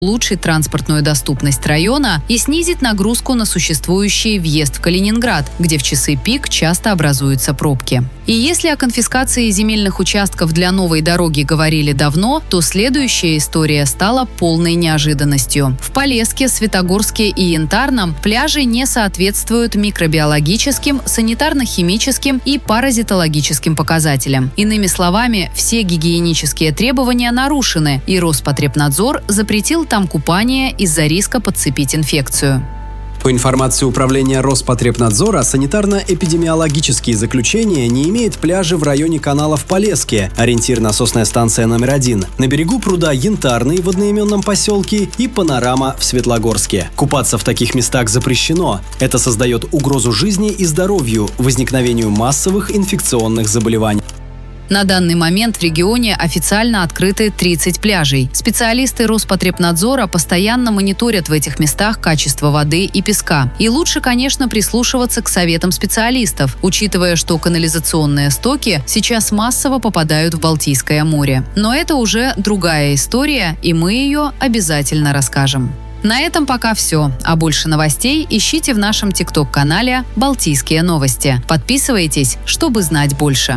улучшить транспортную доступность района и снизить нагрузку на существующий въезд в Калининград, где в часы пик часто образуются пробки. И если о конфискации земельных участков для новой дороги говорили давно, то следующая история стала полной неожиданностью. В Полесске, Светогорске и Янтарном пляжи не соответствуют микробиологическим, санитарно-химическим и паразитологическим показателям. Иными словами, все гигиенические требования нарушены, и Роспотребнадзор запретил там купание из-за риска подцепить инфекцию. По информации Управления Роспотребнадзора, санитарно-эпидемиологические заключения не имеют пляжи в районе канала в Полесске, ориентир-насосная станция номер 1, на берегу пруда Янтарный в одноименном поселке и Панорама в Светлогорске. Купаться в таких местах запрещено. Это создает угрозу жизни и здоровью, возникновению массовых инфекционных заболеваний. На данный момент в регионе официально открыты 30 пляжей. Специалисты Роспотребнадзора постоянно мониторят в этих местах качество воды и песка. И лучше, конечно, прислушиваться к советам специалистов, учитывая, что канализационные стоки сейчас массово попадают в Балтийское море. Но это уже другая история, и мы ее обязательно расскажем. На этом пока все. А больше новостей ищите в нашем ТикТок-канале «Балтийские новости». Подписывайтесь, чтобы знать больше.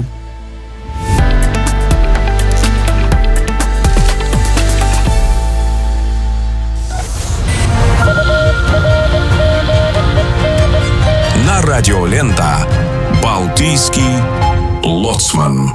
Радиолента «Балтийский лоцман».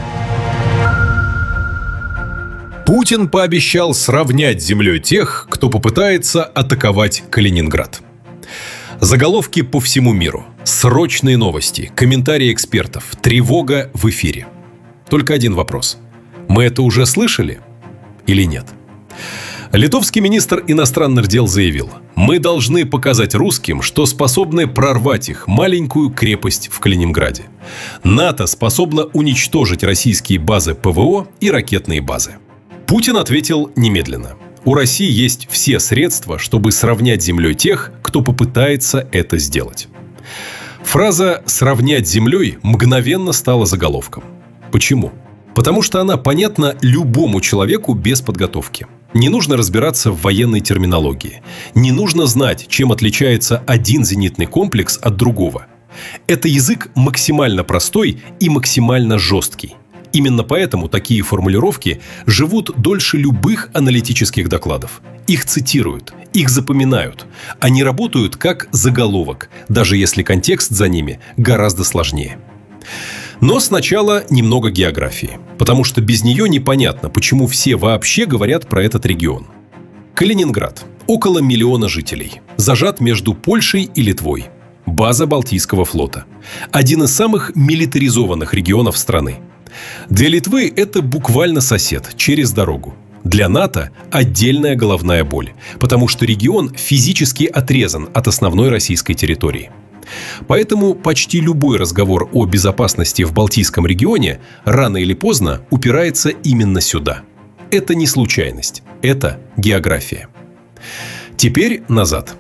Путин пообещал сравнять с землей тех, кто попытается атаковать Калининград. Заголовки по всему миру, срочные новости, комментарии экспертов, тревога в эфире. Только один вопрос. Мы это уже слышали или нет? Литовский министр иностранных дел заявил: «Мы должны показать русским, что способны прорвать их маленькую крепость в Калининграде. НАТО способно уничтожить российские базы ПВО и ракетные базы». Путин ответил немедленно: «У России есть все средства, чтобы сравнять с землей тех, кто попытается это сделать». Фраза «сравнять с землей» мгновенно стала заголовком. Почему? Потому что она понятна любому человеку без подготовки. Не нужно разбираться в военной терминологии. Не нужно знать, чем отличается один зенитный комплекс от другого. Это язык максимально простой и максимально жесткий. Именно поэтому такие формулировки живут дольше любых аналитических докладов. Их цитируют, их запоминают. Они работают как заголовок, даже если контекст за ними гораздо сложнее. Но сначала немного географии, потому что без нее непонятно, почему все вообще говорят про этот регион. Калининград. Около 1 миллиона жителей. Зажат между Польшей и Литвой. База Балтийского флота. Один из самых милитаризованных регионов страны. Для Литвы это буквально сосед, через дорогу. Для НАТО отдельная головная боль, потому что регион физически отрезан от основной российской территории. Поэтому почти любой разговор о безопасности в Балтийском регионе рано или поздно упирается именно сюда. Это не случайность, это география. Теперь назад.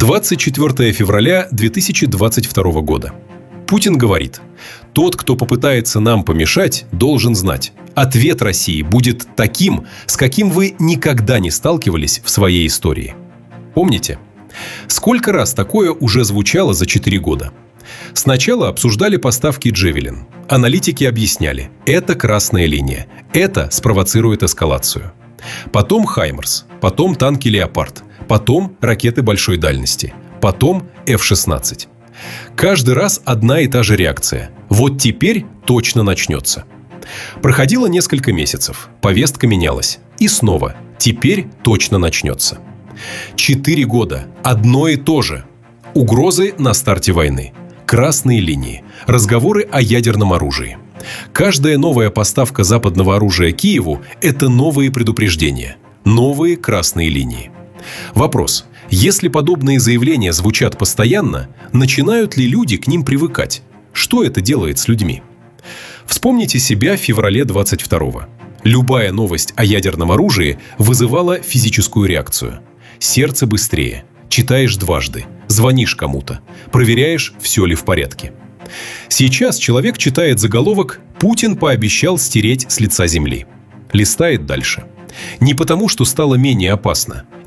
24 февраля 2022 года. Путин говорит: «Тот, кто попытается нам помешать, должен знать, ответ России будет таким, с каким вы никогда не сталкивались в своей истории». Помните? Сколько раз такое уже звучало за 4 года? Сначала обсуждали поставки «Джевелин». Аналитики объясняли – это красная линия, это спровоцирует эскалацию. Потом «Хаймерс», потом танки «Леопард», потом ракеты большой дальности, потом F-16. Каждый раз одна и та же реакция. Вот теперь точно начнется. Проходило несколько месяцев, повестка менялась. И снова, теперь точно начнется. 4 года, одно и то же. Угрозы на старте войны, красные линии, разговоры о ядерном оружии. Каждая новая поставка западного оружия Киеву – это новые предупреждения, новые красные линии. Вопрос: если подобные заявления звучат постоянно, начинают ли люди к ним привыкать? Что это делает с людьми? Вспомните себя в феврале 22-го. Любая новость о ядерном оружии вызывала физическую реакцию. Сердце быстрее, читаешь дважды, звонишь кому-то, проверяешь, все ли в порядке. Сейчас человек читает заголовок «Путин пообещал стереть с лица земли». Листает дальше. Не потому, что стало менее опасно,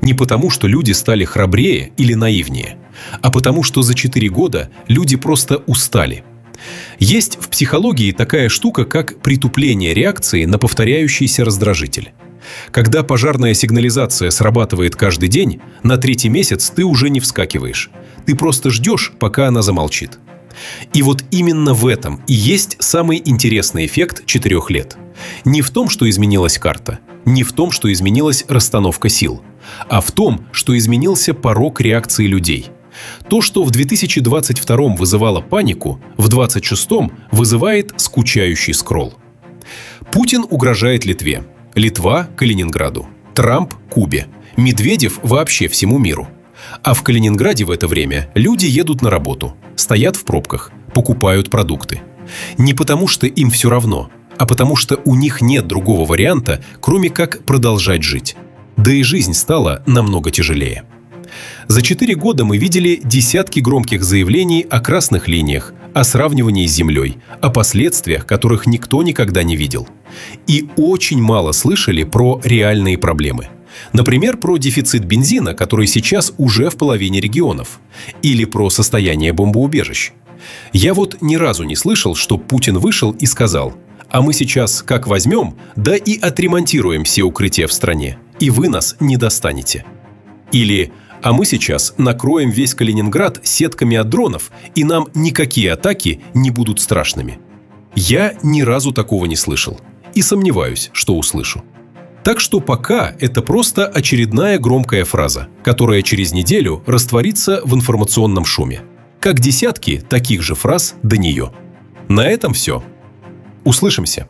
Не потому, что люди стали храбрее или наивнее, а потому, что за 4 года люди просто устали. Есть в психологии такая штука, как притупление реакции на повторяющийся раздражитель. Когда пожарная сигнализация срабатывает каждый день, на 3-й месяц ты уже не вскакиваешь. Ты просто ждешь, пока она замолчит. И вот именно в этом и есть самый интересный эффект 4 лет. Не в том, что изменилась карта, не в том, что изменилась расстановка сил, а в том, что изменился порог реакции людей. То, что в 2022 вызывало панику, в 2026 вызывает скучающий скролл. Путин угрожает Литве, Литва – Калининграду, Трамп – Кубе, Медведев – вообще всему миру. А в Калининграде в это время люди едут на работу, стоят в пробках, покупают продукты. Не потому, что им все равно, а потому, что у них нет другого варианта, кроме как продолжать жить. Да и жизнь стала намного тяжелее. За 4 года мы видели десятки громких заявлений о красных линиях, о сравнивании с землей, о последствиях, которых никто никогда не видел. И очень мало слышали про реальные проблемы. Например, про дефицит бензина, который сейчас уже в половине регионов. Или про состояние бомбоубежищ. Я вот ни разу не слышал, что Путин вышел и сказал: «А мы сейчас как возьмем, да и отремонтируем все укрытия в стране, и вы нас не достанете». Или «А мы сейчас накроем весь Калининград сетками от дронов, и нам никакие атаки не будут страшными». Я ни разу такого не слышал. И сомневаюсь, что услышу. Так что пока это просто очередная громкая фраза, которая через неделю растворится в информационном шуме. Как десятки таких же фраз до нее. На этом все. Услышимся.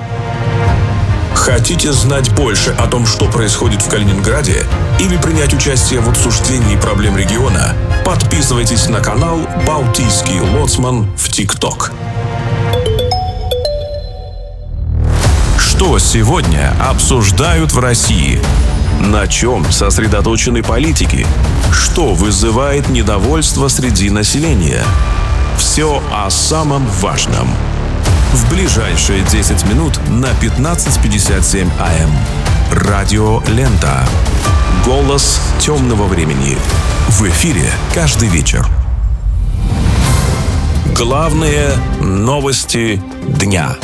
Хотите знать больше о том, что происходит в Калининграде, или принять участие в обсуждении проблем региона? Подписывайтесь на канал «Балтийский лоцман» в ТикТок. Что сегодня обсуждают в России? На чем сосредоточены политики? Что вызывает недовольство среди населения? Все о самом важном. В ближайшие 10 минут на 15:57 АМ. Радио Лента. Голос темного времени. В эфире каждый вечер. Главные новости дня.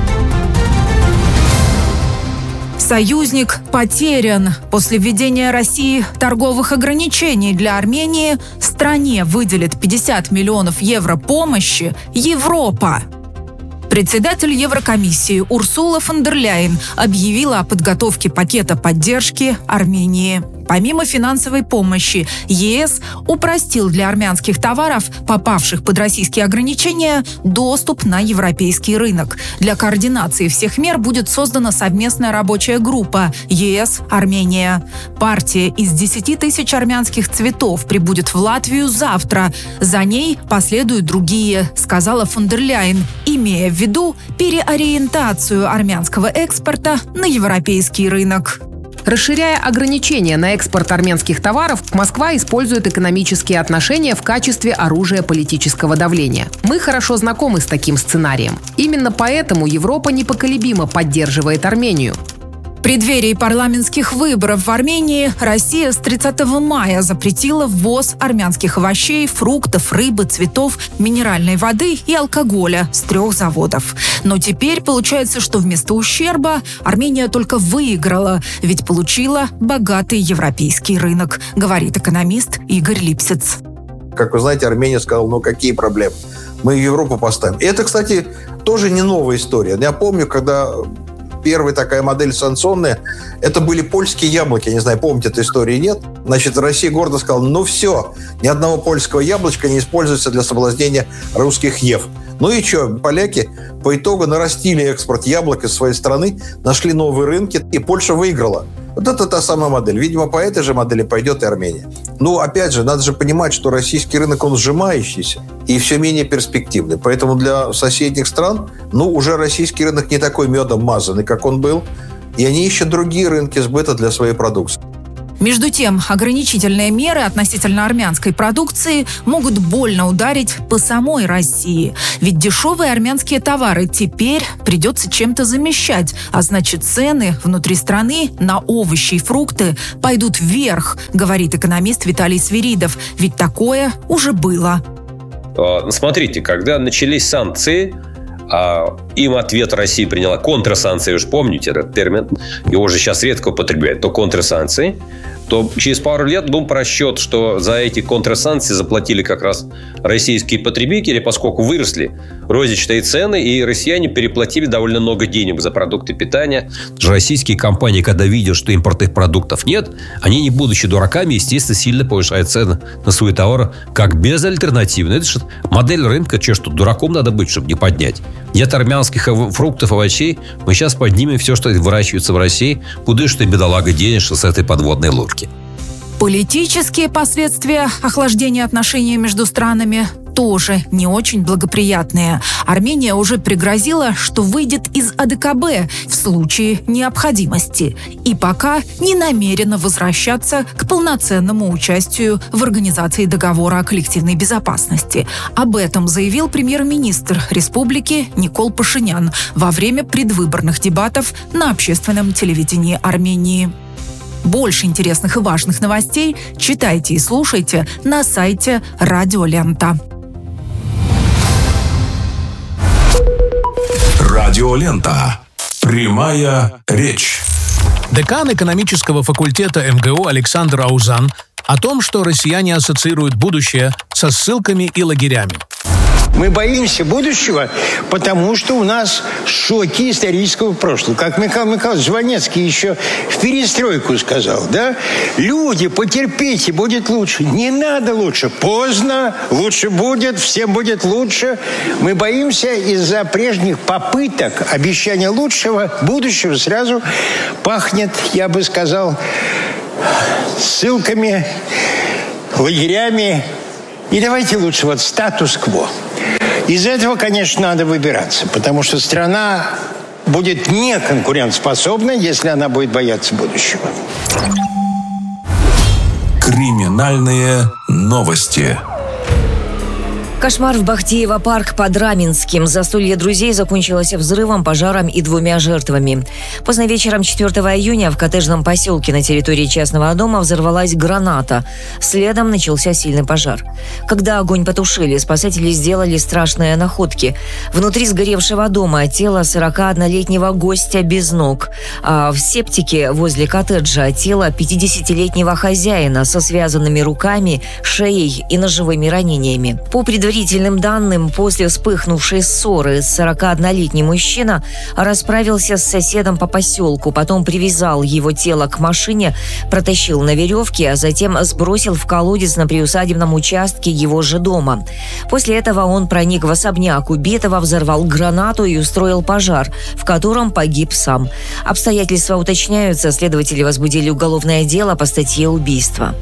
Союзник потерян. После введения России торговых ограничений для Армении стране выделит 50 миллионов евро помощи Европа. Председатель Еврокомиссии Урсула фон дер Ляйен объявила о подготовке пакета поддержки Армении. Помимо финансовой помощи, ЕС упростил для армянских товаров, попавших под российские ограничения, доступ на европейский рынок. Для координации всех мер будет создана совместная рабочая группа ЕС-Армения. Партия из 10 тысяч армянских цветов прибудет в Латвию завтра. За ней последуют другие, сказала фон дер Ляйен, имея в виду переориентацию армянского экспорта на европейский рынок. Расширяя ограничения на экспорт армянских товаров, Москва использует экономические отношения в качестве оружия политического давления. Мы хорошо знакомы с таким сценарием. Именно поэтому Европа непоколебимо поддерживает Армению. В преддверии парламентских выборов в Армении Россия с 30 мая запретила ввоз армянских овощей, фруктов, рыбы, цветов, минеральной воды и алкоголя с 3 заводов. Но теперь получается, что вместо ущерба Армения только выиграла, ведь получила богатый европейский рынок, говорит экономист Игорь Липсиц. Как вы знаете, Армения сказала, какие проблемы? Мы Европу поставим. И это, кстати, тоже не новая история. Я помню, когда первая такая модель санкционная, это были польские яблоки. Я не знаю, помните эту историю или нет. Значит, Россия гордо сказала, все, ни одного польского яблочка не используется для соблазнения русских ев. Ну и что, поляки по итогу нарастили экспорт яблок из своей страны, нашли новые рынки, и Польша выиграла. Вот это та самая модель. Видимо, по этой же модели пойдет и Армения. Опять же, надо же понимать, что российский рынок, он сжимающийся и все менее перспективный. Поэтому для соседних стран, уже российский рынок не такой медом мазанный, как он был. И они ищут другие рынки сбыта для своей продукции. Между тем, ограничительные меры относительно армянской продукции могут больно ударить по самой России. Ведь дешевые армянские товары теперь придется чем-то замещать, а значит, цены внутри страны на овощи и фрукты пойдут вверх, говорит экономист Виталий Свиридов. Ведь такое уже было. Смотрите, когда начались санкции, им ответ России приняла контрсанкции, уж помните этот термин, его же сейчас редко употребляют, то контрсанкции, то через пару лет был просчет, что за эти контрсанкции заплатили как раз российские потребители, поскольку выросли розничные цены, и россияне переплатили довольно много денег за продукты питания. Российские компании, когда видят, что импортных продуктов нет, они, не будучи дураками, естественно, сильно повышают цены на свои товары, как безальтернативно. Это же модель рынка, что дураком надо быть, чтобы не поднять. Нет армянских фруктов, овощей, мы сейчас поднимем все, что выращивается в России, куда что бедолага денешься с этой подводной лодки. Политические последствия охлаждения отношений между странами тоже не очень благоприятные. Армения уже пригрозила, что выйдет из АДКБ в случае необходимости. И пока не намерена возвращаться к полноценному участию в организации договора о коллективной безопасности. Об этом заявил премьер-министр республики Никол Пашинян во время предвыборных дебатов на общественном телевидении Армении. Больше интересных и важных новостей читайте и слушайте на сайте Радио Лента. Радио Лента. Прямая речь. Декан экономического факультета МГУ Александр Аузан о том, что россияне ассоциируют будущее со ссылками и лагерями. Мы боимся будущего, потому что у нас шоки исторического прошлого. Как Михаил Михайлович Жванецкий еще в перестройку сказал, да? Люди, потерпите, будет лучше. Не надо лучше. Поздно, лучше будет, всем будет лучше. Мы боимся из-за прежних попыток обещания лучшего будущего сразу пахнет, я бы сказал, ссылками, лагерями. И давайте лучше вот статус-кво. Из этого, конечно, надо выбираться, потому что страна будет не конкурентоспособна, если она будет бояться будущего. Криминальные новости. Кошмар в Бахтеево-парк под Раменским. Застолье друзей закончилось взрывом, пожаром и 2 жертвами. Поздно вечером 4 июня в коттеджном поселке на территории частного дома взорвалась граната. Следом начался сильный пожар. Когда огонь потушили, спасатели сделали страшные находки. Внутри сгоревшего дома тело 41-летнего гостя без ног. А в септике возле коттеджа тело 50-летнего хозяина со связанными руками, шеей и ножевыми ранениями. По предварительным данным, после вспыхнувшей ссоры 41-летний мужчина расправился с соседом по поселку, потом привязал его тело к машине, протащил на веревке, а затем сбросил в колодец на приусадебном участке его же дома. После этого он проник в особняк убитого, взорвал гранату и устроил пожар, в котором погиб сам. Обстоятельства уточняются, следователи возбудили уголовное дело по статье «Убийство».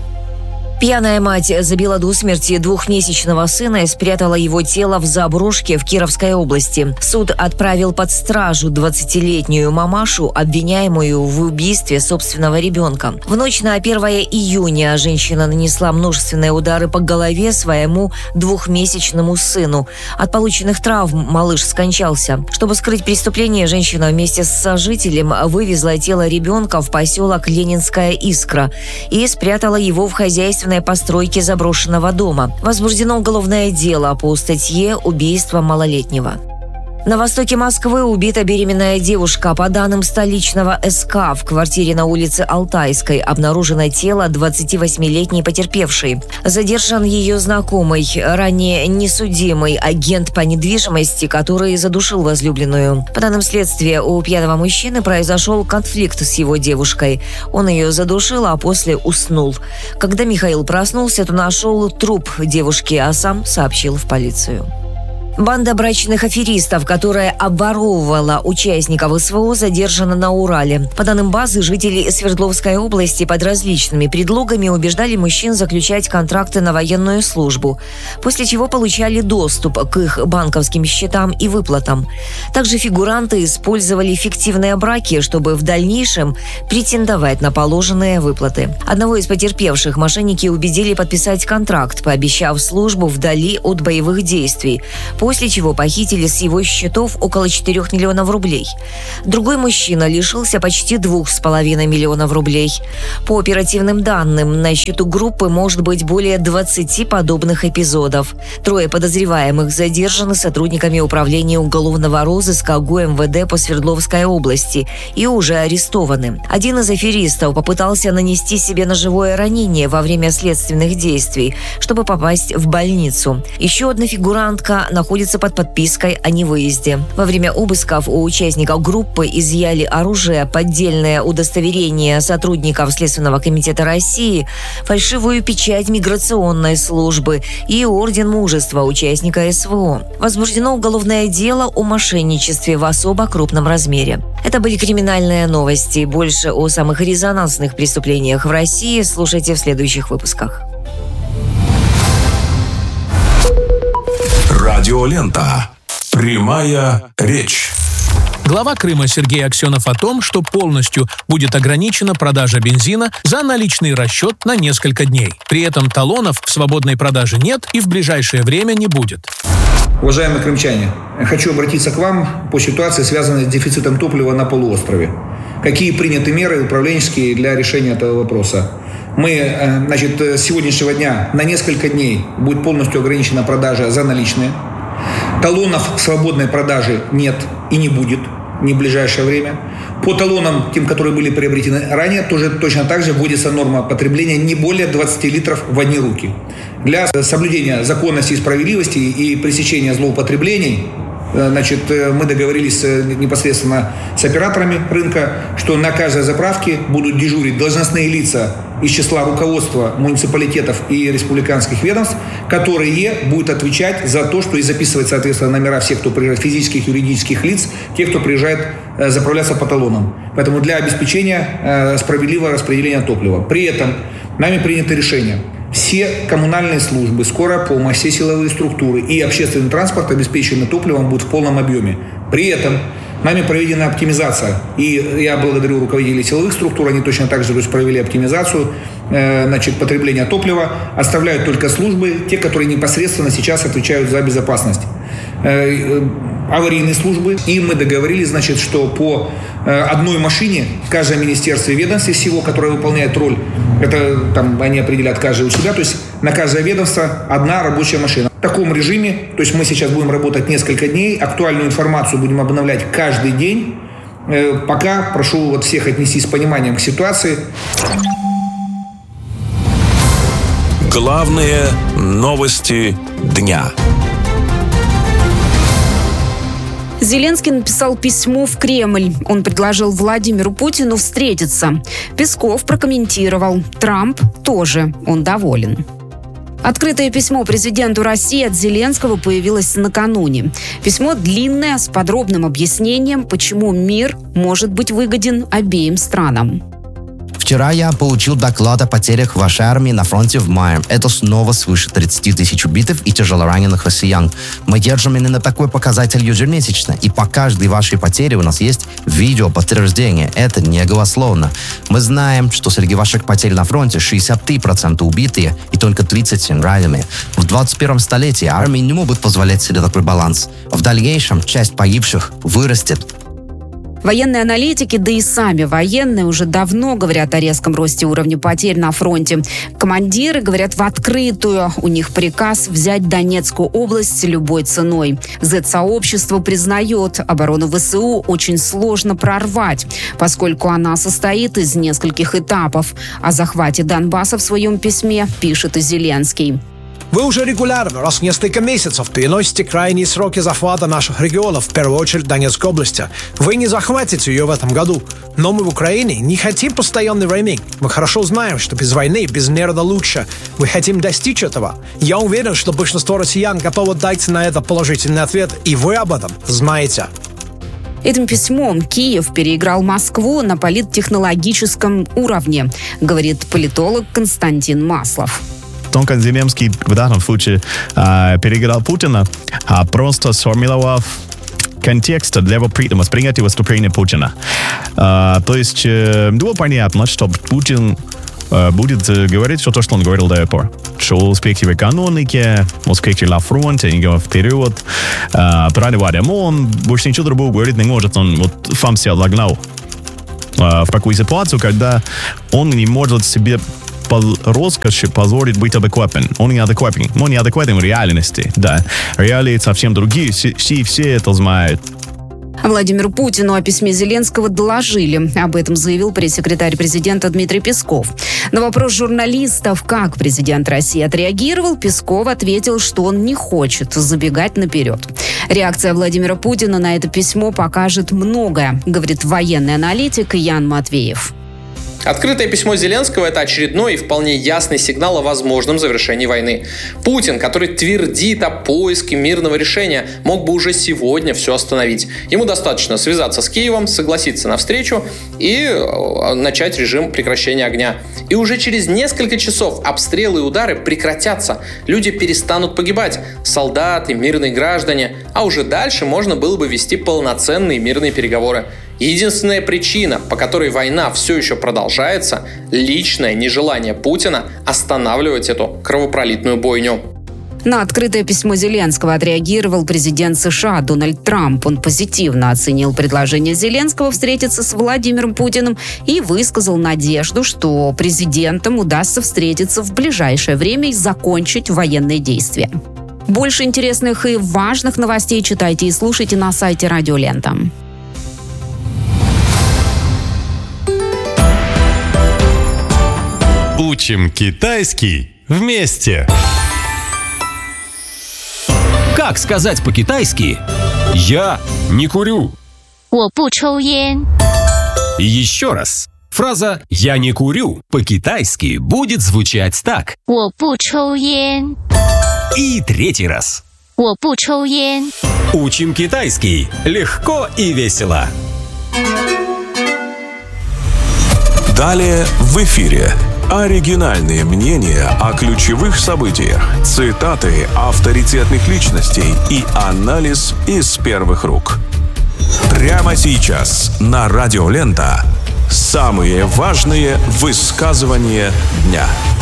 Пьяная мать забила до смерти 2-месячного сына и спрятала его тело в заброшке в Кировской области. Суд отправил под стражу 20-летнюю мамашу, обвиняемую в убийстве собственного ребенка. В ночь на 1 июня женщина нанесла множественные удары по голове своему 2-месячному сыну. От полученных травм малыш скончался. Чтобы скрыть преступление, женщина вместе с сожителем вывезла тело ребенка в поселок Ленинская Искра и спрятала его в хозяйственной постройки заброшенного дома. Возбуждено уголовное дело по статье «Убийство малолетнего». На востоке Москвы убита беременная девушка. По данным столичного СК, в квартире на улице Алтайской обнаружено тело 28-летней потерпевшей. Задержан ее знакомый, ранее несудимый агент по недвижимости, который задушил возлюбленную. По данным следствия, у пьяного мужчины произошел конфликт с его девушкой. Он ее задушил, а после уснул. Когда Михаил проснулся, то нашел труп девушки, а сам сообщил в полицию. Банда брачных аферистов, которая обворовывала участников СВО, задержана на Урале. По данным базы, жители Свердловской области под различными предлогами убеждали мужчин заключать контракты на военную службу, после чего получали доступ к их банковским счетам и выплатам. Также фигуранты использовали фиктивные браки, чтобы в дальнейшем претендовать на положенные выплаты. Одного из потерпевших мошенники убедили подписать контракт, пообещав службу вдали от боевых действий, после чего похитили с его счетов около 4 миллионов рублей. Другой мужчина лишился почти 2,5 миллионов рублей. По оперативным данным, на счету группы может быть более 20 подобных эпизодов. 3 подозреваемых задержаны сотрудниками управления уголовного розыска ГУМВД по Свердловской области и уже арестованы. Один из аферистов попытался нанести себе ножевое ранение во время следственных действий, чтобы попасть в больницу. Еще одна фигурантка находится под подпиской о невыезде. Во время обысков у участников группы изъяли оружие, поддельное удостоверение сотрудников Следственного комитета России, фальшивую печать миграционной службы и орден мужества участника СВО. Возбуждено уголовное дело о мошенничестве в особо крупном размере. Это были криминальные новости. Больше о самых резонансных преступлениях в России слушайте в следующих выпусках. Радиолента. Прямая речь. Глава Крыма Сергей Аксенов о том, что полностью будет ограничена продажа бензина за наличный расчет на несколько дней. При этом талонов в свободной продаже нет и в ближайшее время не будет. Уважаемые крымчане, хочу обратиться к вам по ситуации, связанной с дефицитом топлива на полуострове. Какие приняты меры управленческие для решения этого вопроса? С сегодняшнего дня на несколько дней будет полностью ограничена продажа за наличные. Талонов в свободной продаже нет и не будет ни в ближайшее время. По талонам, тем, которые были приобретены ранее, тоже точно так же вводится норма потребления не более 20 литров в одни руки. Для соблюдения законности и справедливости и пресечения злоупотреблений, мы договорились непосредственно с операторами рынка, что на каждой заправке будут дежурить должностные лица из числа руководства муниципалитетов и республиканских ведомств, которые будут отвечать за то, что и записывать, соответственно, номера всех, кто приезжает, физических, юридических лиц, тех, кто приезжает заправляться по талонам. Поэтому для обеспечения справедливого распределения топлива. При этом нами принято решение: все коммунальные службы, скорая помощь, все силовые структуры и общественный транспорт, обеспеченный топливом, будут в полном объеме. При этом нами проведена оптимизация. И я благодарю руководителей силовых структур, они точно так же провели оптимизацию потребления топлива. Оставляют только службы, те, которые непосредственно сейчас отвечают за безопасность. Аварийные службы. И мы договорились, что по одной машине в каждом министерстве и ведомстве всего, которое выполняет роль, это они определят каждый у себя, то есть на каждое ведомство одна рабочая машина. В таком режиме, то есть мы сейчас будем работать несколько дней, актуальную информацию будем обновлять каждый день. Пока прошу всех отнестись с пониманием к ситуации. Главные новости дня. Зеленский написал письмо в Кремль. Он предложил Владимиру Путину встретиться. Песков прокомментировал: Трамп тоже, он доволен. Открытое письмо президенту России от Зеленского появилось накануне. Письмо длинное, с подробным объяснением, почему мир может быть выгоден обеим странам. Вчера я получил доклад о потерях вашей армии на фронте в мае. Это снова свыше 30 тысяч убитых и тяжелораненых россиян. Мы держим именно такой показатель ежемесячно. И по каждой вашей потере у нас есть видео подтверждение. Это не голословно. Мы знаем, что среди ваших потерь на фронте 63% убитые и только 37 раненые. В 21 столетии армии не могут позволять себе такой баланс. В дальнейшем часть погибших вырастет. Военные аналитики, да и сами военные уже давно говорят о резком росте уровня потерь на фронте. Командиры говорят в открытую. У них приказ взять Донецкую область любой ценой. Z-сообщество признает, оборону ВСУ очень сложно прорвать, поскольку она состоит из нескольких этапов. О захвате Донбасса в своем письме пишет и Зеленский. Вы уже регулярно, раз в несколько месяцев, переносите крайние сроки захвата наших регионов, в первую очередь Донецкой области. Вы не захватите ее в этом году. Но мы в Украине не хотим постоянной войны. Мы хорошо знаем, что без войны, без мира лучше. Мы хотим достичь этого. Я уверен, что большинство россиян готовы дать на это положительный ответ, и вы об этом знаете. Этим письмом Киев переиграл Москву на политтехнологическом уровне, говорит политолог Константин Маслов. Только Зеленский в данном случае переиграл Путина, просто сформировав контекста для воспринятия выступления Путина. То есть было понятно, что Путин будет говорить все то, что он говорил до этого пор. Что успехи в экономике, успехи на фронте, они говорят вперед, продавали. Но он больше ничего другого говорить не может. Он вот сам себя загнал в такую ситуацию, когда он не может себе по роскоши позволить быть адекватным. Он не адекватен. Он не адекватен в реальности. Да. Реалии совсем другие. Все это знают. Владимиру Путину о письме Зеленского доложили. Об этом заявил пресс-секретарь президента Дмитрий Песков. На вопрос журналистов, как президент России отреагировал, Песков ответил, что он не хочет забегать наперед. Реакция Владимира Путина на это письмо покажет многое, говорит военный аналитик Ян Матвеев. Открытое письмо Зеленского – это очередной и вполне ясный сигнал о возможном завершении войны. Путин, который твердит о поиске мирного решения, мог бы уже сегодня все остановить. Ему достаточно связаться с Киевом, согласиться на встречу и начать режим прекращения огня. И уже через несколько часов обстрелы и удары прекратятся. Люди перестанут погибать. Солдаты, мирные граждане. А уже дальше можно было бы вести полноценные мирные переговоры. Единственная причина, по которой война все еще продолжается – личное нежелание Путина останавливать эту кровопролитную бойню. На открытое письмо Зеленского отреагировал президент США Дональд Трамп. Он позитивно оценил предложение Зеленского встретиться с Владимиром Путиным и высказал надежду, что президентам удастся встретиться в ближайшее время и закончить военные действия. Больше интересных и важных новостей читайте и слушайте на сайте Радио Лента. Учим китайский вместе. Как сказать по-китайски «Я не курю»? 我不抽烟. И еще раз. Фраза «Я не курю» по-китайски будет звучать так. 我不抽烟. И третий раз. 我不抽烟. Учим китайский легко и весело. Далее в эфире оригинальные мнения о ключевых событиях, цитаты авторитетных личностей и анализ из первых рук. Прямо сейчас на Радио Лента самые важные высказывания дня.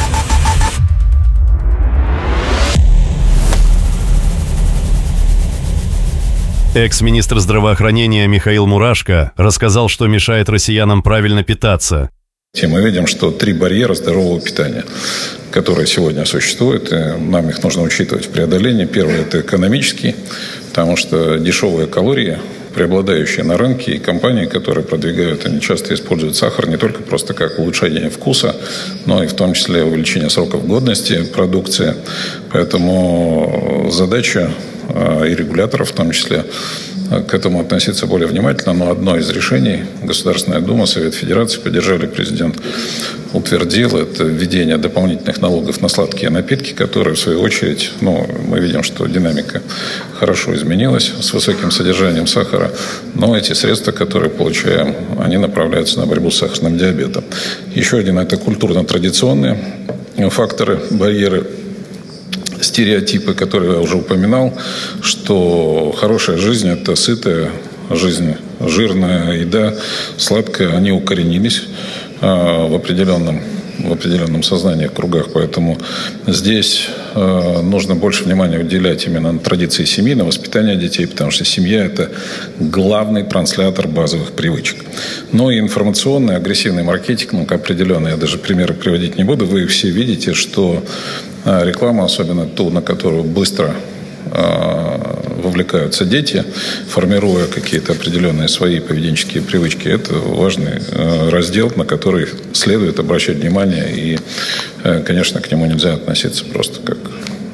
Экс-министр здравоохранения Михаил Мурашко рассказал, что мешает россиянам правильно питаться. Мы видим, что 3 барьера здорового питания, которые сегодня существуют, и нам их нужно учитывать в преодолении. Первый – это экономический, потому что дешевые калории, преобладающие на рынке, и компании, которые продвигают, они часто используют сахар не только просто как улучшение вкуса, но и в том числе увеличение сроков годности продукции. Поэтому задача и регуляторов в том числе к этому относиться более внимательно, но одно из решений Государственная Дума, Совет Федерации поддержали, президент утвердил, это введение дополнительных налогов на сладкие напитки, которые, в свою очередь, мы видим, что динамика хорошо изменилась с высоким содержанием сахара, но эти средства, которые получаем, они направляются на борьбу с сахарным диабетом. Еще один – это культурно-традиционные факторы, барьеры, стереотипы, которые я уже упоминал, что хорошая жизнь – это сытая жизнь, жирная еда, сладкая, они укоренились в определенном сознании, кругах. Поэтому здесь нужно больше внимания уделять именно на традиции семьи, на воспитание детей, потому что семья – это главный транслятор базовых привычек. Но и информационный, агрессивный маркетинг определенный, я даже примеры приводить не буду, вы все видите, что реклама, особенно ту, на которую быстро вовлекаются дети, формируя какие-то определенные свои поведенческие привычки. Это важный раздел, на который следует обращать внимание. И, конечно, к нему нельзя относиться просто как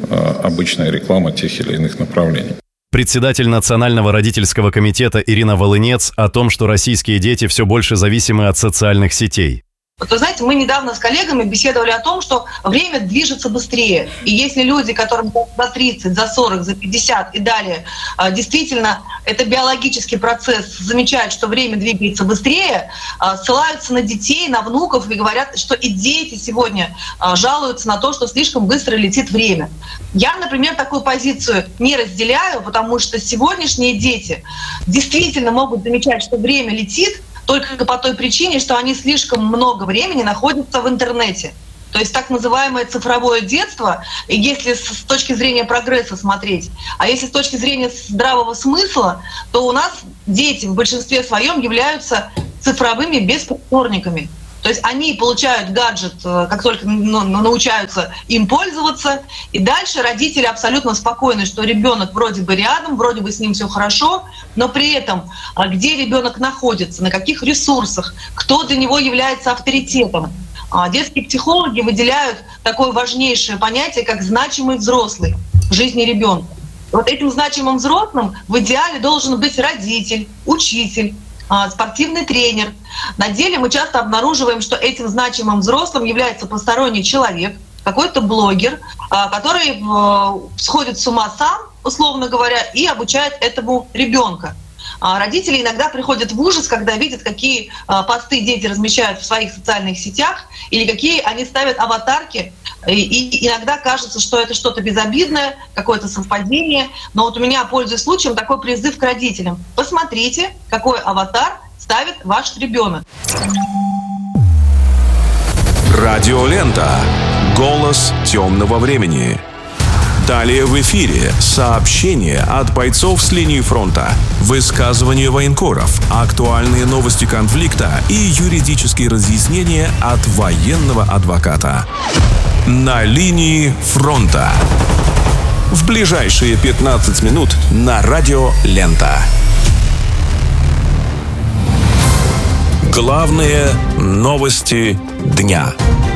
обычная реклама тех или иных направлений. Председатель Национального родительского комитета Ирина Волынец о том, что российские дети все больше зависимы от социальных сетей. Вот вы знаете, мы недавно с коллегами беседовали о том, что время движется быстрее. И если люди, которым за 30, за 40, за 50 и далее, действительно, это биологический процесс, замечают, что время двигается быстрее, ссылаются на детей, на внуков и говорят, что и дети сегодня жалуются на то, что слишком быстро летит время. Я, например, такую позицию не разделяю, потому что сегодняшние дети действительно могут замечать, что время летит, только по той причине, что они слишком много времени находятся в интернете. То есть так называемое цифровое детство, если с точки зрения прогресса смотреть, а если с точки зрения здравого смысла, то у нас дети в большинстве своем являются цифровыми беспризорниками. То есть они получают гаджет, как только научаются им пользоваться, и дальше родители абсолютно спокойны, что ребенок вроде бы рядом, вроде бы с ним все хорошо, но при этом где ребенок находится, на каких ресурсах, кто для него является авторитетом. Детские психологи выделяют такое важнейшее понятие, как значимый взрослый в жизни ребенка. Вот этим значимым взрослым в идеале должен быть родитель, учитель, спортивный тренер. На деле мы часто обнаруживаем, что этим значимым взрослым является посторонний человек, какой-то блогер, который сходит с ума сам, условно говоря, и обучает этому ребенка. Родители иногда приходят в ужас, когда видят, какие посты дети размещают в своих социальных сетях или какие они ставят аватарки. И иногда кажется, что это что-то безобидное, какое-то совпадение. Но вот у меня, пользуясь случаем, такой призыв к родителям. Посмотрите, какой аватар ставит ваш ребенок. Радиолента. Голос темного времени. Далее в эфире сообщения от бойцов с линии фронта, высказывания военкоров, актуальные новости конфликта и юридические разъяснения от военного адвоката. На линии фронта. В ближайшие 15 минут на Радио Лента. Главные новости дня.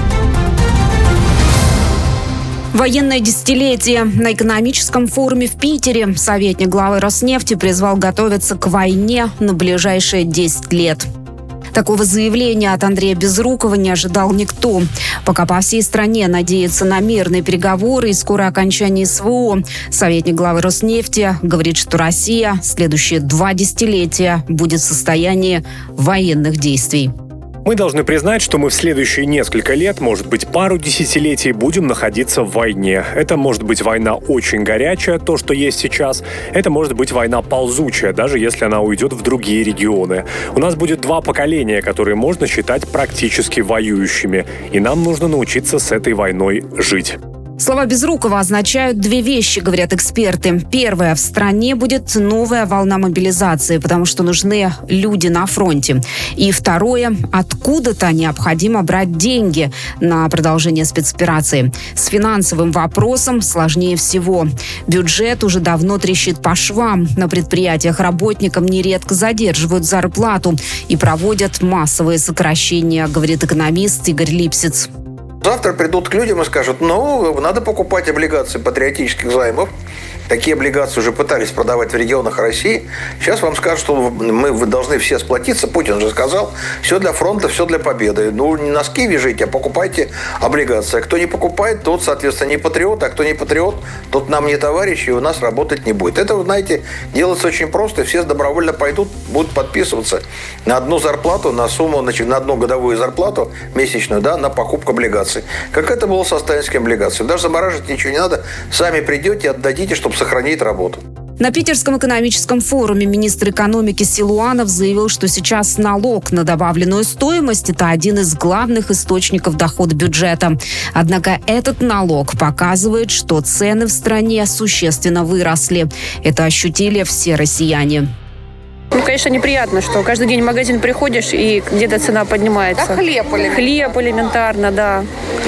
Военное десятилетие. На экономическом форуме в Питере советник главы Роснефти призвал готовиться к войне на ближайшие 10 лет. Такого заявления от Андрея Безрукова не ожидал никто. Пока по всей стране надеются на мирные переговоры и скорое окончание СВО, советник главы Роснефти говорит, что Россия следующие 2 десятилетия будет в состоянии военных действий. Мы должны признать, что мы в следующие несколько лет, может быть, пару десятилетий будем находиться в войне. Это может быть война очень горячая, то, что есть сейчас. Это может быть война ползучая, даже если она уйдет в другие регионы. У нас будет 2 поколения, которые можно считать практически воюющими. И нам нужно научиться с этой войной жить. Слова Безрукова означают 2 вещи, говорят эксперты. Первое. В стране будет новая волна мобилизации, потому что нужны люди на фронте. И второе. Откуда-то необходимо брать деньги на продолжение спецоперации. С финансовым вопросом сложнее всего. Бюджет уже давно трещит по швам. На предприятиях работникам нередко задерживают зарплату и проводят массовые сокращения, говорит экономист Игорь Липсиц. Завтра придут к людям и скажут, надо покупать облигации патриотических займов. Такие облигации уже пытались продавать в регионах России. Сейчас вам скажут, что вы должны все сплотиться. Путин же сказал, все для фронта, все для победы. Не носки вяжите, а покупайте облигации. А кто не покупает, тот, соответственно, не патриот. А кто не патриот, тот нам не товарищ, и у нас работать не будет. Это, вы знаете, делается очень просто. Все добровольно пойдут, будут подписываться на одну зарплату, на сумму, на одну годовую зарплату месячную, на покупку облигаций. Как это было со сталинскими облигациями. Даже замораживать ничего не надо. Сами придете, отдадите, чтобы сохранить работу. На Питерском экономическом форуме министр экономики Силуанов заявил, что сейчас налог на добавленную стоимость – это один из главных источников дохода бюджета. Однако этот налог показывает, что цены в стране существенно выросли. Это ощутили все россияне. Конечно, неприятно, что каждый день в магазин приходишь, и где-то цена поднимается. Да, хлеб элементарно. Хлеб элементарно, да.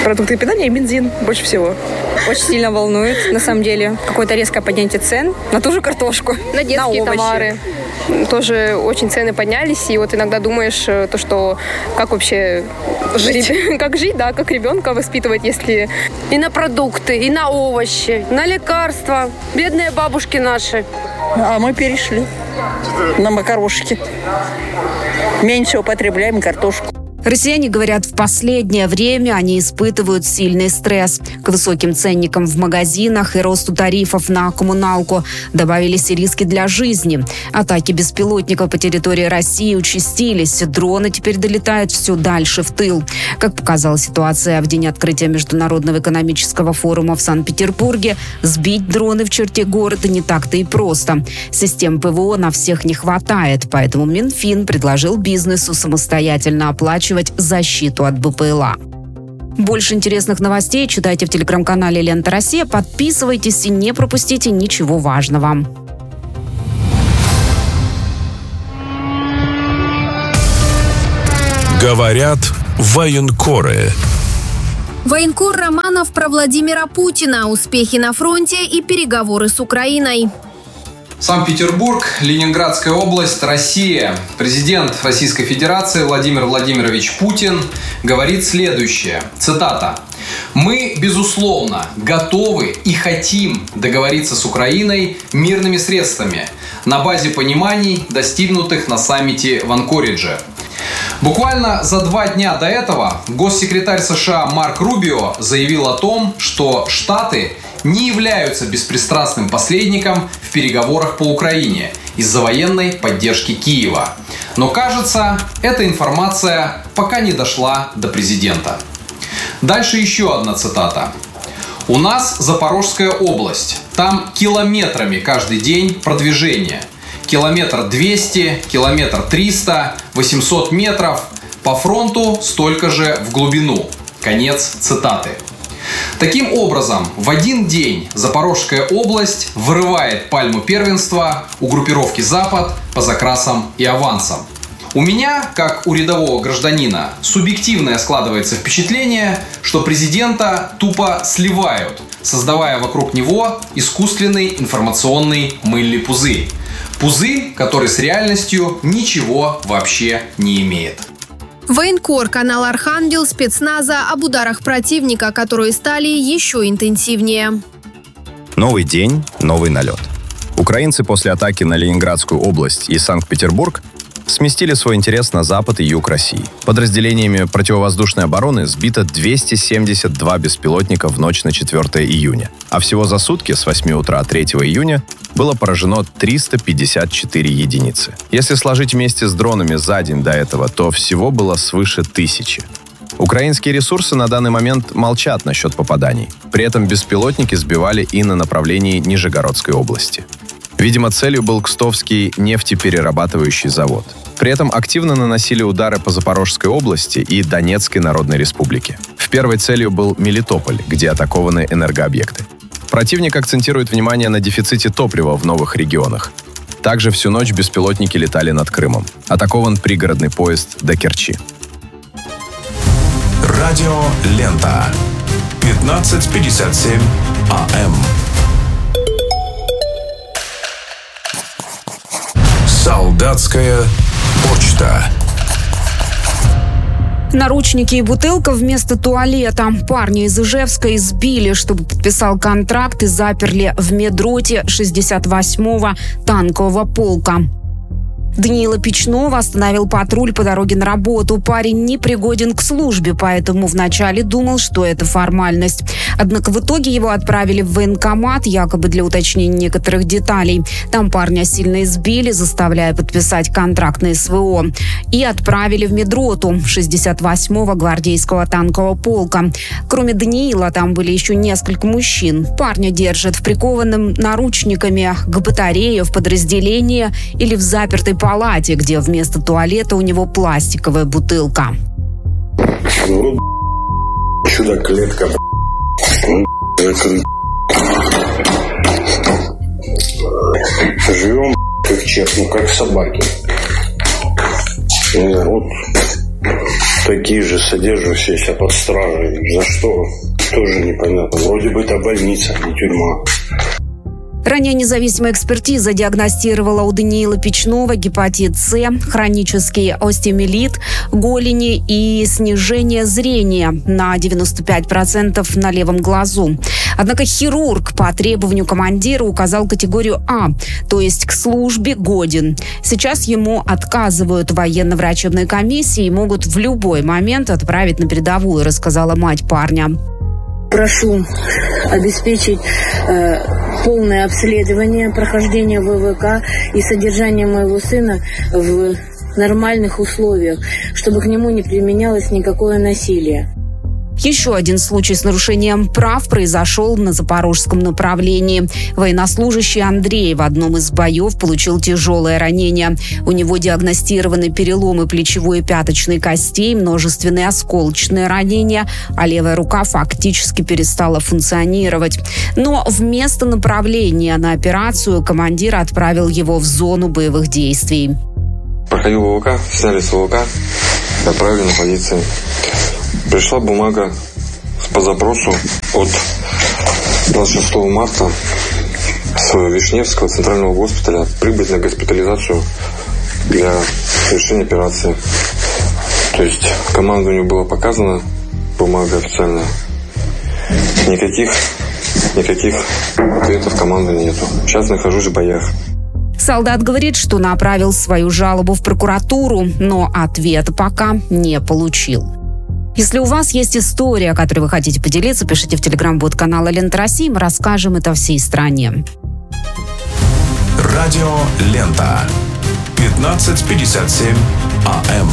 продукты питания и бензин больше всего. Очень сильно волнует, на самом деле. Какое-то резкое поднятие цен на ту же картошку, на детские товары. Тоже очень цены поднялись, и вот иногда думаешь, то, что как вообще жить, как жить, да, как ребенка воспитывать, если и на продукты, и на овощи, на лекарства. Бедные бабушки наши. А мы перешли на макарошки. Меньше употребляем картошку. Россияне говорят, в последнее время они испытывают сильный стресс. К высоким ценникам в магазинах и росту тарифов на коммуналку добавились и риски для жизни. Атаки беспилотников по территории России участились. Дроны теперь долетают все дальше в тыл. Как показала ситуация в день открытия Международного экономического форума в Санкт-Петербурге, сбить дроны в черте города не так-то и просто. Систем ПВО на всех не хватает, поэтому Минфин предложил бизнесу самостоятельно оплачивать защиту от БПЛА. Больше интересных новостей читайте в телеграм-канале «Лента Россия». Подписывайтесь и не пропустите ничего важного. Говорят военкоры. Военкор Романов про Владимира Путина, успехи на фронте и переговоры с Украиной. Санкт-Петербург, Ленинградская область, Россия. Президент Российской Федерации Владимир Владимирович Путин говорит следующее. Цитата. «Мы, безусловно, готовы и хотим договориться с Украиной мирными средствами на базе пониманий, достигнутых на саммите в Анкоридже». Буквально за 2 дня до этого госсекретарь США Марк Рубио заявил о том, что Штаты не являются беспристрастным посредником в переговорах по Украине из-за военной поддержки Киева. Но, кажется, эта информация пока не дошла до президента. Дальше еще одна цитата. «У нас Запорожская область. Там километрами каждый день продвижение. Километр 200, километр 300, 800 метров. По фронту столько же в глубину». Конец цитаты. Таким образом, в один день Запорожская область вырывает пальму первенства у группировки «Запад» по закрасам и авансам. У меня, как у рядового гражданина, субъективное складывается впечатление, что президента тупо сливают, создавая вокруг него искусственный информационный мыльный пузырь. Пузырь, который с реальностью ничего вообще не имеет. Военкор, канал «Архангел» спецназа об ударах противника, которые стали еще интенсивнее. Новый день, новый налет. Украинцы после атаки на Ленинградскую область и Санкт-Петербург сместили свой интерес на запад и юг России. Подразделениями противовоздушной обороны сбито 272 беспилотника в ночь на 4 июня. А всего за сутки с 8 утра 3 июня было поражено 354 единицы. Если сложить вместе с дронами за день до этого, то всего было свыше 1000. Украинские ресурсы на данный момент молчат насчет попаданий. При этом беспилотники сбивали и на направлении Нижегородской области. Видимо, целью был Кстовский нефтеперерабатывающий завод. При этом активно наносили удары по Запорожской области и Донецкой Народной Республике. В первой целью был Мелитополь, где атакованы энергообъекты. Противник акцентирует внимание на дефиците топлива в новых регионах. Также всю ночь беспилотники летали над Крымом. Атакован пригородный поезд до Керчи. Радио «Лента». 15:57 АМ. Солдатская почта. Наручники и бутылка вместо туалета. Парня из Ижевска избили, чтобы подписал контракт, и заперли в медроте 68-го танкового полка. Даниила Печнова остановил патруль по дороге на работу. Парень непригоден к службе, поэтому вначале думал, что это формальность. Однако в итоге его отправили в военкомат, якобы для уточнения некоторых деталей. Там парня сильно избили, заставляя подписать контракт на СВО. И отправили в медроту 68-го гвардейского танкового полка. Кроме Даниила, там были еще несколько мужчин. Парня держат в прикованном наручниками к батарее в подразделении или в запертой палате, где вместо туалета у него пластиковая бутылка. Сюда клетка, закрыт. Живем как черт, как собаки. Вот Такие же содержащиеся под стражей. За что? Тоже непонятно. Вроде бы это больница, не тюрьма. Ранее независимая экспертиза диагностировала у Даниила Печнова гепатит С, хронический остеомиелит голени и снижение зрения на 95% на левом глазу. Однако хирург по требованию командира указал категорию А, то есть к службе годен. Сейчас ему отказывают в военно-врачебной комиссии и могут в любой момент отправить на передовую, рассказала мать парня. Прошу обеспечить полное обследование, прохождение ВВК и содержание моего сына в нормальных условиях, чтобы к нему не применялось никакое насилие. Еще один случай с нарушением прав произошел на запорожском направлении. Военнослужащий Андрей в одном из боев получил тяжелое ранение. У него диагностированы переломы плечевой и пяточной костей, множественные осколочные ранения, а левая рука фактически перестала функционировать. Но вместо направления на операцию командир отправил его в зону боевых действий. Проходил ВВК, сняли с ВВК, отправили на позиции. Пришла бумага по запросу от 26 марта с Вишневского центрального госпиталя прибыть на госпитализацию для совершения операции. То есть командованию было показано, бумага официальная. Никаких ответов командования нету. Сейчас нахожусь в боях. Солдат говорит, что направил свою жалобу в прокуратуру, но ответа пока не получил. Если у вас есть история, о которой вы хотите поделиться, пишите в телеграм-бот канала «Лента России». Мы расскажем это всей стране. Радио «Лента». 15:57 АМ.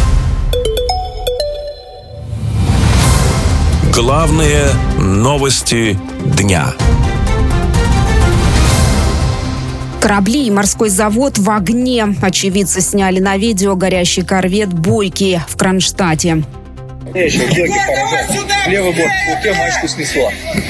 Главные новости дня. Корабли и морской завод в огне. Очевидцы сняли на видео горящий корвет «Бойки» в Кронштадте. Левый борт, руке мачту снесло.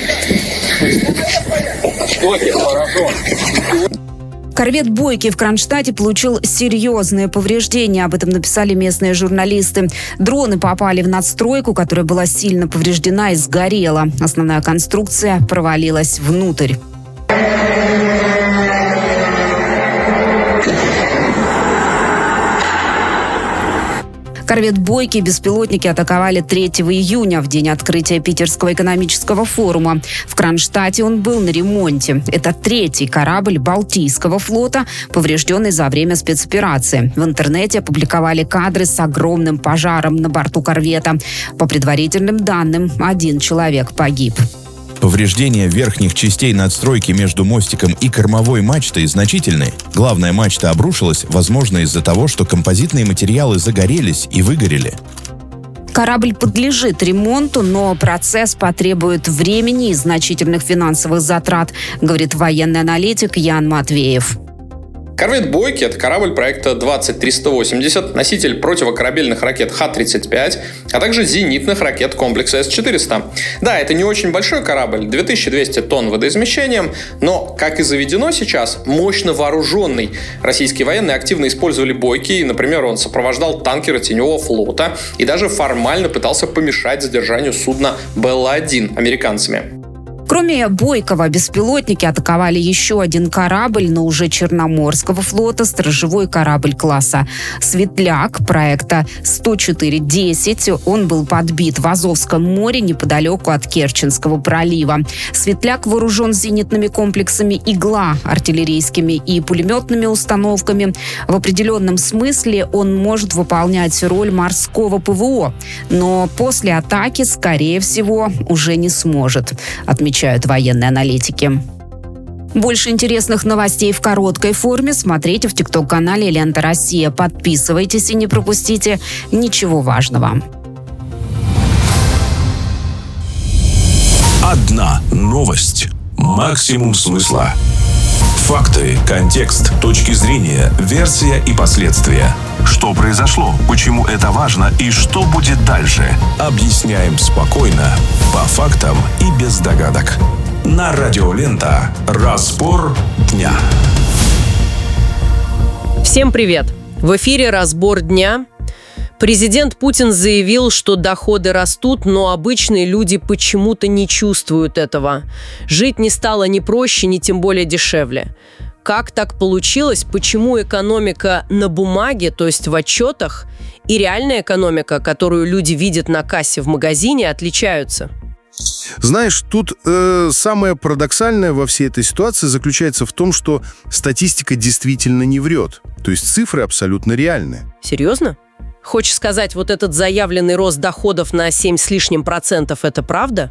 Корвет «Бойки» в Кронштадте получил серьезные повреждения. Об этом написали местные журналисты. Дроны попали в надстройку, которая была сильно повреждена и сгорела. Основная конструкция провалилась внутрь. Корвет «Бойки» беспилотники атаковали 3 июня, в день открытия Питерского экономического форума. В Кронштадте он был на ремонте. Это 3-й корабль Балтийского флота, поврежденный за время спецоперации. В интернете опубликовали кадры с огромным пожаром на борту корвета. По предварительным данным, 1 человек погиб. Повреждения верхних частей надстройки между мостиком и кормовой мачтой значительны. Главная мачта обрушилась, возможно, из-за того, что композитные материалы загорелись и выгорели. Корабль подлежит ремонту, но процесс потребует времени и значительных финансовых затрат, говорит военный аналитик Ян Матвеев. Корвет «Бойки» — это корабль проекта 20380, носитель противокорабельных ракет Х-35, а также зенитных ракет комплекса С-400. Да, это не очень большой корабль, 2200 тонн водоизмещением, но, как и заведено сейчас, мощно вооруженный. Российские военные активно использовали «Бойки», и, например, он сопровождал танкеры Теневого флота и даже формально пытался помешать задержанию судна «Белла-1» американцами. Кроме «Бойкова», беспилотники атаковали еще 1 корабль, но уже Черноморского флота, сторожевой корабль класса «Светляк» проекта 104-10. Он был подбит в Азовском море неподалеку от Керченского пролива. «Светляк» вооружен зенитными комплексами «Игла», артиллерийскими и пулеметными установками. В определенном смысле он может выполнять роль морского ПВО, но после атаки, скорее всего, уже не сможет, отмечают военные аналитики. Больше интересных новостей в короткой форме смотрите в ТикТок-канале «Лента Россия». Подписывайтесь и не пропустите ничего важного. Одна новость. Максимум смысла. Факты, контекст, точки зрения, версия и последствия. Что произошло, почему это важно и что будет дальше. Объясняем спокойно, по фактам и без догадок. На Радио Лента. Разбор дня. Всем привет! В эфире «Разбор дня». Президент Путин заявил, что доходы растут, но обычные люди почему-то не чувствуют этого. Жить не стало ни проще, ни тем более дешевле. Как так получилось? Почему экономика на бумаге, то есть в отчетах, и реальная экономика, которую люди видят на кассе в магазине, отличаются? Знаешь, тут самое парадоксальное во всей этой ситуации заключается в том, что статистика действительно не врет. То есть цифры абсолютно реальные. Серьезно? Хочешь сказать, вот этот заявленный рост доходов на 7 с лишним процентов – это правда?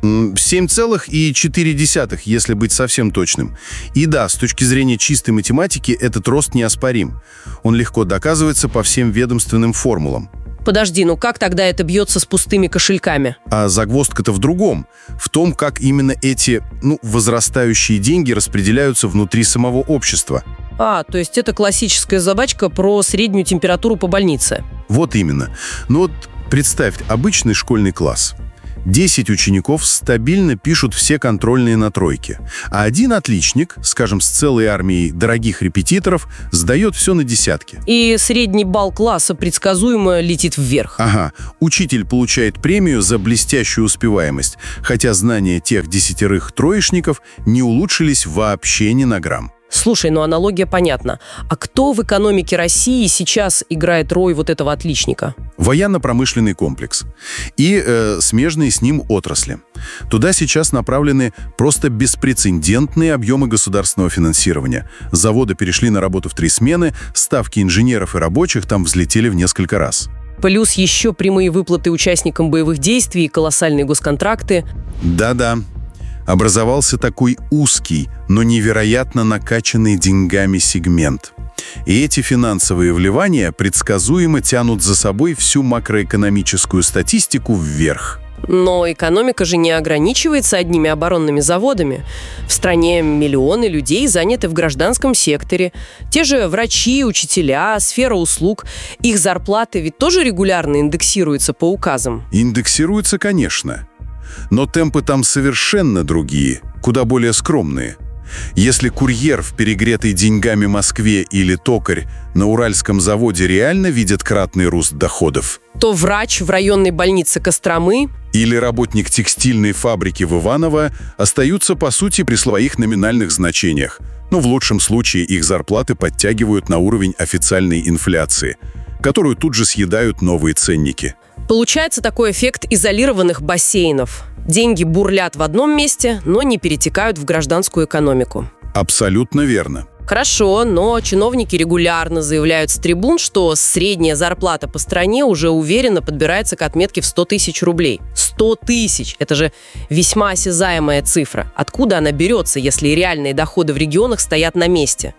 7,4, если быть совсем точным. И да, с точки зрения чистой математики, этот рост неоспорим. Он легко доказывается по всем ведомственным формулам. Подожди, ну как тогда это бьется с пустыми кошельками? А загвоздка-то в другом. В том, как именно эти, возрастающие деньги распределяются внутри самого общества. То есть это классическая задачка про среднюю температуру по больнице. Вот именно. Представь, обычный школьный класс. 10 учеников стабильно пишут все контрольные на тройке, а один отличник, скажем, с целой армией дорогих репетиторов, сдает все на десятки. И средний балл класса предсказуемо летит вверх. Ага. Учитель получает премию за блестящую успеваемость, хотя знания тех 10 троечников не улучшились вообще ни на грамм. Слушай, аналогия понятна. А кто в экономике России сейчас играет роль вот этого отличника? Военно-промышленный комплекс и смежные с ним отрасли. Туда сейчас направлены просто беспрецедентные объемы государственного финансирования. Заводы перешли на работу в 3 смены, ставки инженеров и рабочих там взлетели в несколько раз. Плюс еще прямые выплаты участникам боевых действий и колоссальные госконтракты. Да-да. Образовался такой узкий, но невероятно накачанный деньгами сегмент. И эти финансовые вливания предсказуемо тянут за собой всю макроэкономическую статистику вверх. Но экономика же не ограничивается одними оборонными заводами. В стране миллионы людей заняты в гражданском секторе. Те же врачи, учителя, сфера услуг. Их зарплаты ведь тоже регулярно индексируются по указам. Индексируются, конечно. Но темпы там совершенно другие, куда более скромные. Если курьер в перегретой деньгами Москве или токарь на Уральском заводе реально видят кратный рост доходов, то врач в районной больнице Костромы или работник текстильной фабрики в Иваново остаются, по сути, при своих номинальных значениях. В лучшем случае их зарплаты подтягивают на уровень официальной инфляции, которую тут же съедают новые ценники. Получается такой эффект изолированных бассейнов. Деньги бурлят в одном месте, но не перетекают в гражданскую экономику. Абсолютно верно. Хорошо, но чиновники регулярно заявляют с трибун, что средняя зарплата по стране уже уверенно подбирается к отметке в 100 тысяч рублей. 100 тысяч! Это же весьма осязаемая цифра. Откуда она берется, если реальные доходы в регионах стоят на месте?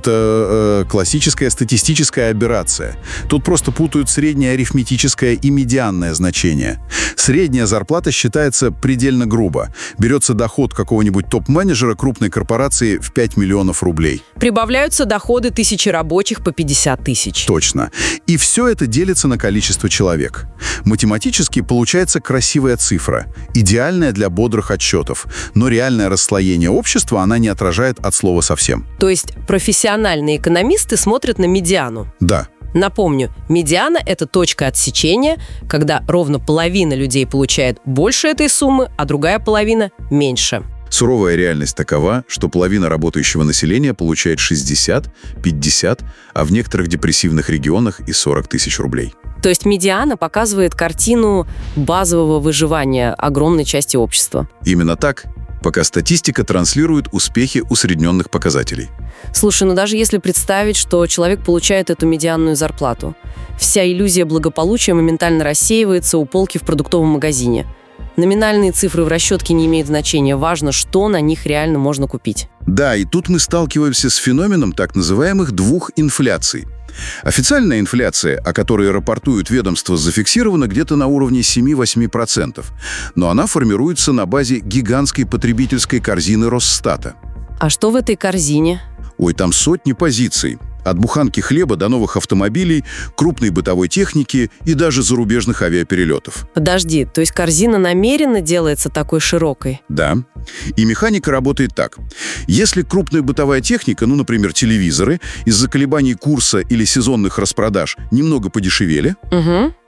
Это классическая статистическая аберрация. Тут просто путают среднее арифметическое и медианное значение. Средняя зарплата считается предельно грубо. Берется доход какого-нибудь топ-менеджера крупной корпорации в 5 миллионов рублей. Прибавляются доходы тысячи рабочих по 50 тысяч. Точно. И все это делится на количество человек. Математически получается красивая цифра, идеальная для бодрых отчетов. Но реальное расслоение общества она не отражает от слова совсем. То есть профессиональные экономисты смотрят на медиану? Да. Напомню, медиана – это точка отсечения, когда ровно половина людей получает больше этой суммы, а другая половина – меньше. Суровая реальность такова, что половина работающего населения получает 60, 50, а в некоторых депрессивных регионах и 40 тысяч рублей. То есть медиана показывает картину базового выживания огромной части общества. Именно так, пока статистика транслирует успехи усредненных показателей. Слушай, даже если представить, что человек получает эту медианную зарплату, вся иллюзия благополучия моментально рассеивается у полки в продуктовом магазине. Номинальные цифры в расчетке не имеют значения. Важно, что на них реально можно купить. Да, и тут мы сталкиваемся с феноменом так называемых двух инфляций. Официальная инфляция, о которой рапортуют ведомства, зафиксирована где-то на уровне 7-8%. Но она формируется на базе гигантской потребительской корзины Росстата. А что в этой корзине? Ой, там сотни позиций. От буханки хлеба до новых автомобилей, крупной бытовой техники и даже зарубежных авиаперелетов. Подожди, то есть корзина намеренно делается такой широкой? Да. И механика работает так. Если крупная бытовая техника, например, телевизоры, из-за колебаний курса или сезонных распродаж немного подешевели,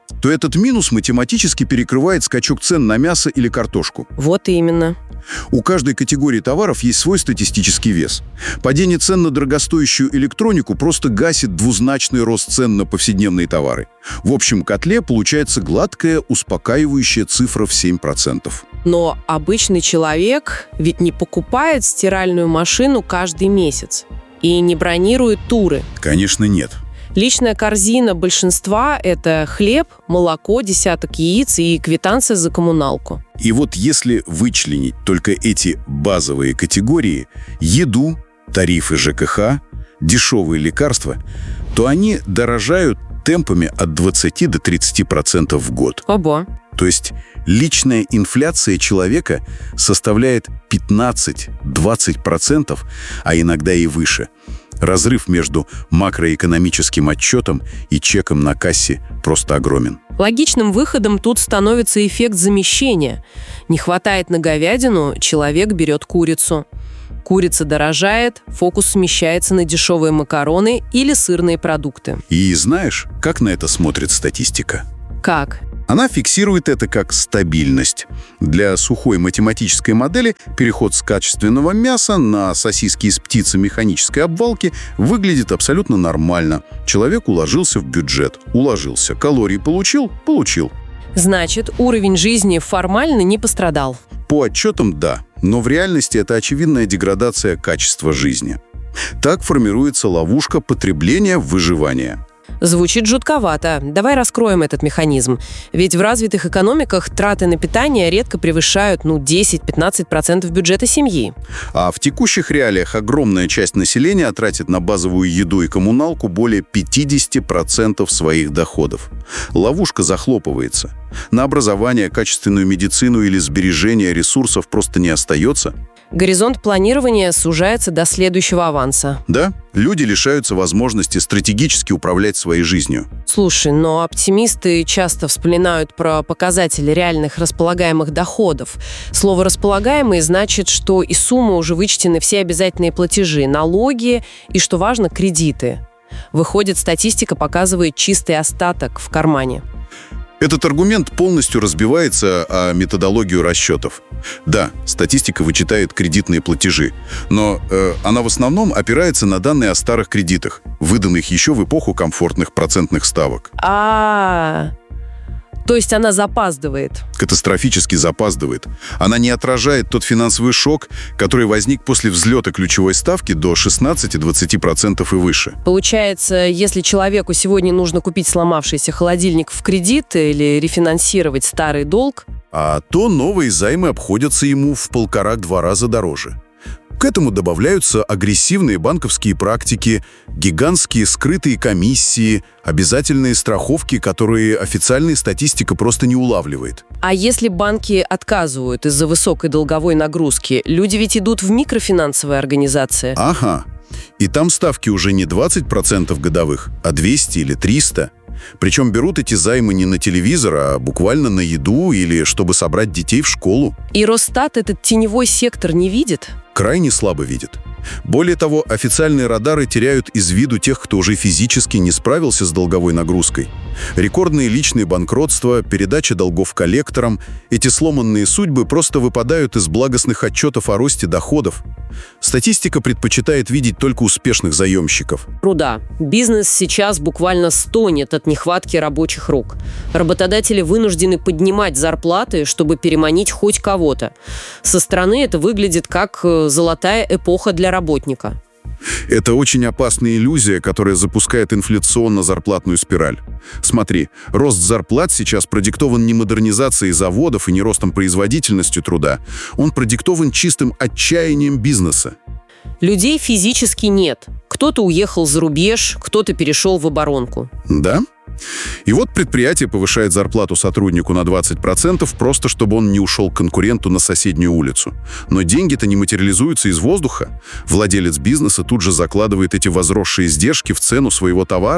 то этот минус математически перекрывает скачок цен на мясо или картошку. Вот именно. У каждой категории товаров есть свой статистический вес. Падение цен на дорогостоящую электронику просто гасит двузначный рост цен на повседневные товары. В общем котле получается гладкая, успокаивающая цифра в 7%. Но обычный человек ведь не покупает стиральную машину каждый месяц и не бронирует туры. Конечно, нет. Личная корзина большинства – это хлеб, молоко, десяток яиц и квитанция за коммуналку. И вот если вычленить только эти базовые категории – еду, тарифы ЖКХ, дешевые лекарства, то они дорожают темпами от 20 до 30% в год. Ого. То есть личная инфляция человека составляет 15-20%, а иногда и выше. Разрыв между макроэкономическим отчетом и чеком на кассе просто огромен. Логичным выходом тут становится эффект замещения. Не хватает на говядину, человек берет курицу. Курица дорожает, фокус смещается на дешевые макароны или сырные продукты. И знаешь, как на это смотрит статистика? Как? Она фиксирует это как стабильность. Для сухой математической модели переход с качественного мяса на сосиски из птицы механической обвалки выглядит абсолютно нормально. Человек уложился в бюджет. Уложился. Калорий получил? Получил. Значит, уровень жизни формально не пострадал. По отчетам – да. Но в реальности это очевидная деградация качества жизни. Так формируется ловушка потребления-выживания. Звучит жутковато. Давай раскроем этот механизм. Ведь в развитых экономиках траты на питание редко превышают 10-15% бюджета семьи. А в текущих реалиях огромная часть населения тратит на базовую еду и коммуналку более 50% своих доходов. Ловушка захлопывается. На образование, качественную медицину или сбережение ресурсов просто не остается. Горизонт планирования сужается до следующего аванса. Да, люди лишаются возможности стратегически управлять своей жизнью. Слушай, но оптимисты часто вспоминают про показатели реальных располагаемых доходов. Слово «располагаемые» значит, что из суммы уже вычтены все обязательные платежи, налоги и, что важно, кредиты. Выходит, статистика показывает чистый остаток в кармане. Этот аргумент полностью разбивается о методологию расчетов. Да, статистика вычитает кредитные платежи, но она в основном опирается на данные о старых кредитах, выданных еще в эпоху комфортных процентных ставок. То есть она запаздывает. Катастрофически запаздывает. Она не отражает тот финансовый шок, который возник после взлета ключевой ставки до 16-20% и выше. Получается, если человеку сегодня нужно купить сломавшийся холодильник в кредит или рефинансировать старый долг, то новые займы обходятся ему в 1,5-2 раза дороже. К этому добавляются агрессивные банковские практики, гигантские скрытые комиссии, обязательные страховки, которые официальная статистика просто не улавливает. А если банки отказывают из-за высокой долговой нагрузки, люди ведь идут в микрофинансовые организации. Ага. И там ставки уже не 20% годовых, а 200 или 300. Причем берут эти займы не на телевизор, а буквально на еду или чтобы собрать детей в школу. И Росстат этот теневой сектор не видит? Крайне слабо видит. Более того, официальные радары теряют из виду тех, кто уже физически не справился с долговой нагрузкой. Рекордные личные банкротства, передача долгов коллекторам – эти сломанные судьбы просто выпадают из благостных отчетов о росте доходов. Статистика предпочитает видеть только успешных заемщиков. Труда. Бизнес сейчас буквально стонет от нехватки рабочих рук. Работодатели вынуждены поднимать зарплаты, чтобы переманить хоть кого-то. Со стороны это выглядит как золотая эпоха для работника. Это очень опасная иллюзия, которая запускает инфляционно-зарплатную спираль. Смотри, рост зарплат сейчас продиктован не модернизацией заводов и не ростом производительности труда. Он продиктован чистым отчаянием бизнеса. Людей физически нет. Кто-то уехал за рубеж, кто-то перешел в оборонку. Да? И вот предприятие повышает зарплату сотруднику на 20%, просто чтобы он не ушел к конкуренту на соседнюю улицу. Но деньги-то не материализуются из воздуха. Владелец бизнеса тут же закладывает эти возросшие издержки в цену своего товара.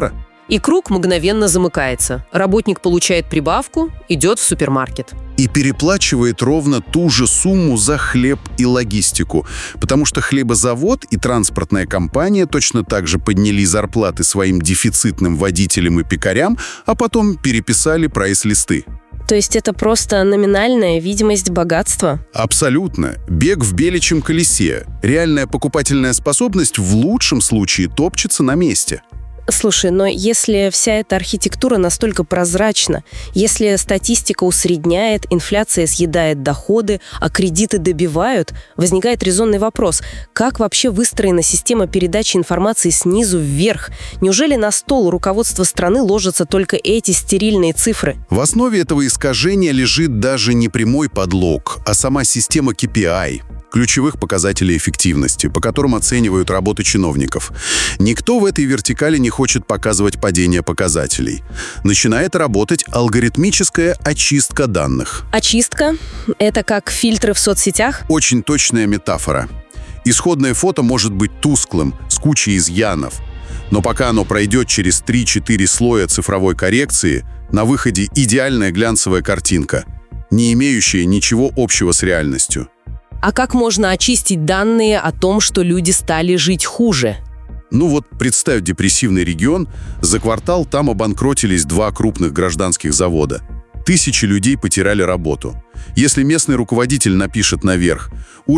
И круг мгновенно замыкается. Работник получает прибавку, идет в супермаркет. И переплачивает ровно ту же сумму за хлеб и логистику, потому что хлебозавод и транспортная компания точно так же подняли зарплаты своим дефицитным водителям и пекарям, а потом переписали прайс-листы. То есть это просто номинальная видимость богатства? Абсолютно. Бег в беличьем колесе. Реальная покупательная способность в лучшем случае топчется на месте. Слушай, но если вся эта архитектура настолько прозрачна, если статистика усредняет, инфляция съедает доходы, а кредиты добивают, возникает резонный вопрос: как вообще выстроена система передачи информации снизу вверх? Неужели на стол руководства страны ложатся только эти стерильные цифры? В основе этого искажения лежит даже не прямой подлог, а сама система KPI – ключевых показателей эффективности, по которым оценивают работу чиновников. Никто в этой вертикали не хочет показывать падение показателей. Начинает работать алгоритмическая очистка данных. Очистка? Это как фильтры в соцсетях? Очень точная метафора. Исходное фото может быть тусклым, с кучей изъянов. Но пока оно пройдет через 3-4 слоя цифровой коррекции, на выходе идеальная глянцевая картинка, не имеющая ничего общего с реальностью. А как можно очистить данные о том, что люди стали жить хуже? Ну вот, представь депрессивный регион, за квартал там обанкротились 2 крупных гражданских завода. Тысячи людей потеряли работу. Если местный руководитель напишет наверх: